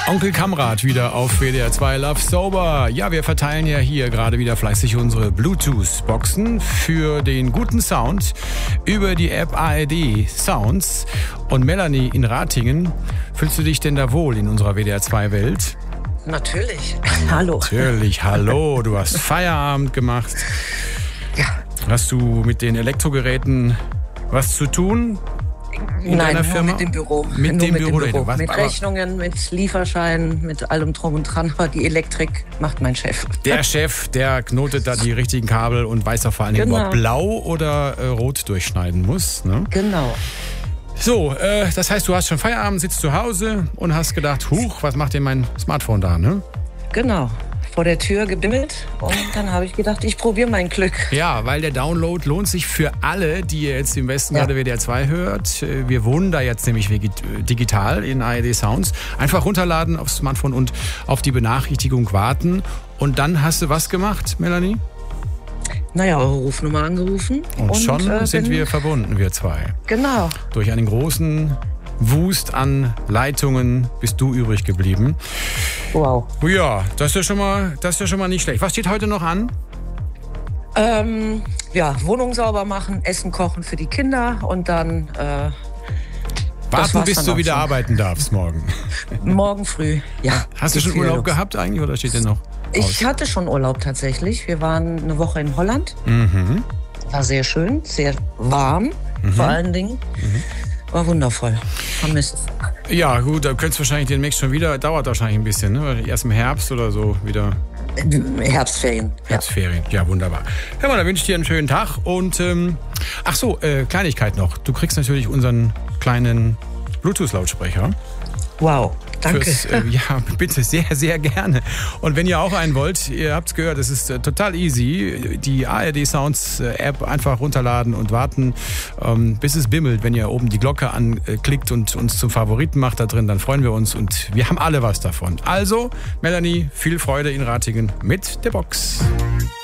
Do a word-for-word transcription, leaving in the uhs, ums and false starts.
Onkel Kamrat wieder auf W D R zwei Love Sober. Ja, wir verteilen ja hier gerade wieder fleißig unsere Bluetooth-Boxen für den guten Sound über die App A R D Sounds. Und Melanie in Ratingen, fühlst du dich denn da wohl in unserer W D R zwei Welt? Natürlich. Hallo. Natürlich, hallo. Du hast Feierabend gemacht. Ja. Hast du mit den Elektrogeräten was zu tun? In Nein, deiner nur Firma? mit dem Büro. Mit nur dem mit Büro. dem Büro. Was, mit Rechnungen, mit Lieferscheinen, mit allem drum und dran. Aber die Elektrik macht mein Chef. Der Chef, der knotet da die richtigen Kabel und weiß auch vor allen Dingen, Genau. ob er blau oder äh, rot durchschneiden muss. Ne? Genau. So, äh, das heißt, du hast schon Feierabend, sitzt zu Hause und hast gedacht, huch, was macht denn mein Smartphone da, ne? Genau. Vor der Tür gebimmelt und dann habe ich gedacht, ich probiere mein Glück. Ja, weil der Download lohnt sich für alle, die ihr jetzt im Westen Ja. gerade W D R zwei hört. Wir wohnen da jetzt nämlich digital in A R D Sounds. Einfach runterladen aufs Smartphone und auf die Benachrichtigung warten. Und dann hast du was gemacht, Melanie? Naja, eure Rufnummer angerufen. Und, und schon äh, sind bin, wir verbunden, wir zwei. Genau. Durch einen großen Wust an Leitungen bist du übrig geblieben. Wow. Ja, das ist ja schon mal, das ist ja schon mal nicht schlecht. Was steht heute noch an? Ähm, ja, Wohnung sauber machen, Essen kochen für die Kinder und dann äh, das Warten, war's bis dann du auch wieder schon. arbeiten darfst morgen. morgen früh. Ja. Hast du geht's schon wieder Urlaub los. gehabt eigentlich oder steht der noch aus? Ich hatte schon Urlaub tatsächlich. Wir waren eine Woche in Holland. Mhm. War sehr schön, sehr warm vor allen Dingen. War wundervoll. Vermisst es. Ja, gut, da könntest du wahrscheinlich den Mix schon wieder, dauert wahrscheinlich ein bisschen, ne? Erst im Herbst oder so wieder Herbstferien. Ja. Herbstferien. Ja, wunderbar. Hör mal, da wünsche ich dir einen schönen Tag und ähm, ach so, äh, Kleinigkeit noch. Du kriegst natürlich unseren kleinen Bluetooth-Lautsprecher. Wow, danke. Fürs, äh, ja, bitte, sehr, sehr gerne. Und wenn ihr auch einen wollt, ihr habt es gehört, es ist äh, total easy. Die A R D Sounds äh, App einfach runterladen und warten, ähm, bis es bimmelt. Wenn ihr oben die Glocke anklickt und uns zum Favoriten macht da drin, dann freuen wir uns und wir haben alle was davon. Also, Melanie, viel Freude in Ratingen mit der Box.